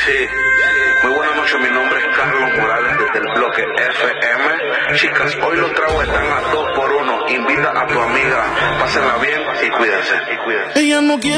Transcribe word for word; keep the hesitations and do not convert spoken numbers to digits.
Sí, muy buenas noches, mi nombre es Carlos Morales desde el bloque F M. Chicas, hoy los tragos están a dos por uno. Invita a tu amiga, pásenla bien y cuídense, y cuídense. Ella no quiere